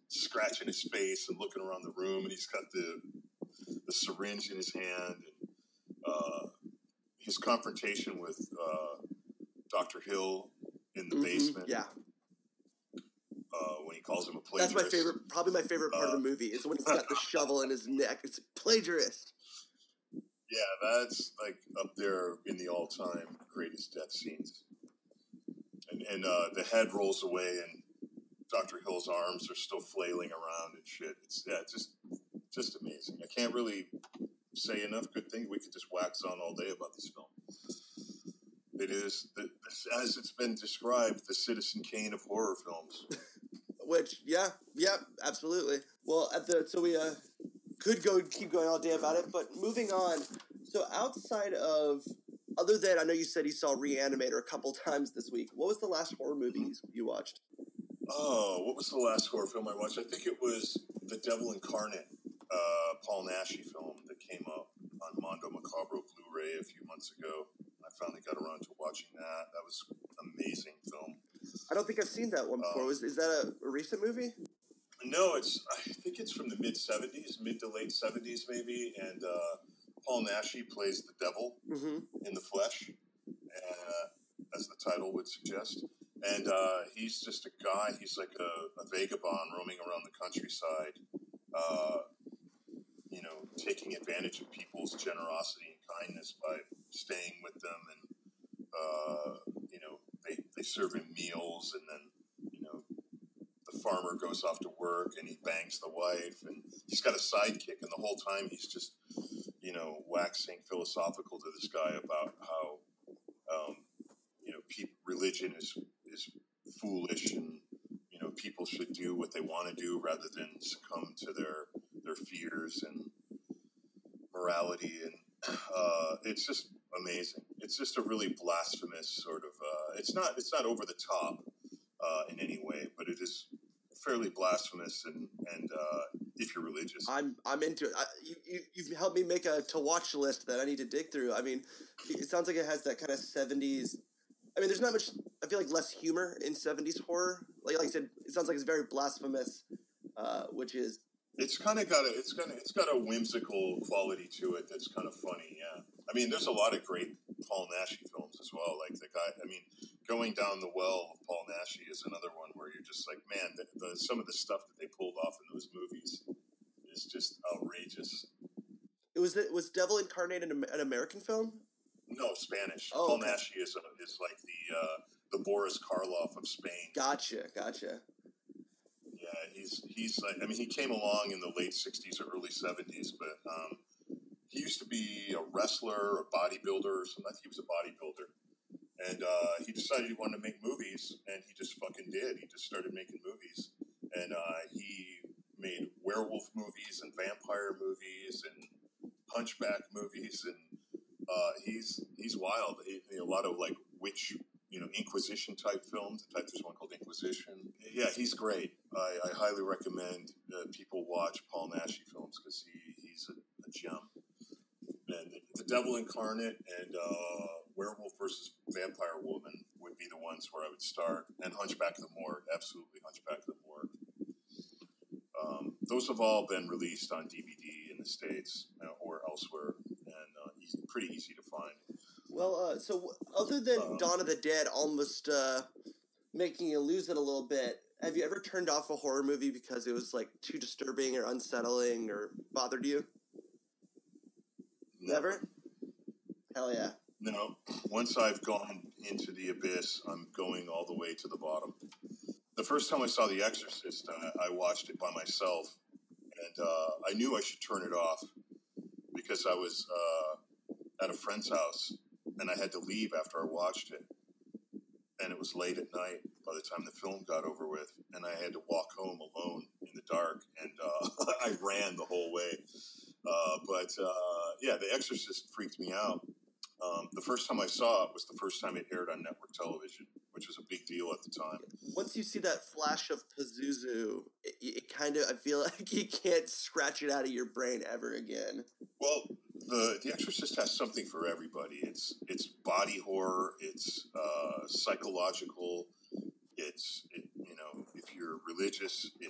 scratching his face and looking around the room, and he's got the syringe in his hand. And, his confrontation with Dr. Hill in the basement. Yeah. When he calls him a plagiarist. That's my favorite, probably my favorite part of the movie is when he's got the shovel in his neck. It's a plagiarist. Yeah, that's like up there in the all-time greatest death scenes. And the head rolls away, and Dr. Hill's arms are still flailing around and shit. It's just amazing. I can't really say enough good things. We could just wax on all day about this film. It is, as it's been described, the Citizen Kane of horror films. Which, yeah, absolutely. Well, so we could keep going all day about it, but moving on. So outside of, other than, I know you said you saw Reanimator a couple times this week. What was the last horror movie you watched? Oh, what was the last horror film I watched? I think it was The Devil Incarnate, Paul Naschy film that came up on Mondo Macabro Blu-ray a few months ago. I finally got around to watching that. That was an amazing film. I don't think I've seen that one before. Is that a recent movie? No, I think it's from the mid to late 70s maybe, and Paul Naschy plays the devil in the flesh, as the title would suggest. And he's just a guy, he's like a vagabond roaming around the countryside, taking advantage of people's generosity and kindness by staying with them, and they serve him meals, and then the farmer goes off to work and he bangs the wife, and he's got a sidekick, and the whole time he's just waxing philosophical to this guy about how religion is foolish, and people should do what they want to do rather than succumb to their fears and morality, and it's just amazing. It's just a really blasphemous sort of. It's not over the top in any way, but it is fairly blasphemous, and if you're religious, I'm into it. You've helped me make a to watch list that I need to dig through. I mean, it sounds like it has that kind of 70s. I mean, there's not much. I feel like less humor in 70s horror. Like I said, it sounds like it's very blasphemous, which is. It's got a whimsical quality to it that's kind of funny. Yeah, I mean, there's a lot of great Paul Naschy films as well. Like the guy, I mean, Going Down the Well of Paul Naschy is another one where you're just like, man, some of the stuff that they pulled off in those movies is just outrageous. Was Devil Incarnate an American film? No, Spanish. Oh, Paul okay. Naschy is like the Boris Karloff of Spain. Gotcha. Yeah, he's like, I mean, he came along in the late 60s or early 70s, but he used to be a wrestler, a bodybuilder, or something. I think he was a bodybuilder. And he decided he wanted to make movies, and he just fucking did. He just started making movies. And he made werewolf movies and vampire movies and hunchback movies, and he's wild. A lot of like witch, Inquisition type films. There's one called Inquisition. Yeah, he's great. I highly recommend people watch Paul Naschy films because he's a gem. And The Devil Incarnate and Werewolf versus Vampire Woman would be the ones where I would start. And Hunchback of the Morgue, absolutely Hunchback of the Morgue. Those have all been released on DVD in the States or elsewhere, and pretty easy to find. Well, so other than Dawn of the Dead almost making you lose it a little bit, have you ever turned off a horror movie because it was like too disturbing or unsettling or bothered you? Never? Hell yeah. No. Once I've gone into the abyss, I'm going all the way to the bottom. The first time I saw The Exorcist, I watched it by myself, and I knew I should turn it off because I was at a friend's house, and I had to leave after I watched it. And it was late at night by the time the film got over with, and I had to walk home alone in the dark, and I ran the whole way. Yeah, The Exorcist freaked me out. The first time I saw it was the first time it aired on network television, which was a big deal at the time. Once you see that flash of Pazuzu, it kind of, I feel like you can't scratch it out of your brain ever again. Well, The Exorcist has something for everybody. It's body horror. It's psychological. If you're religious,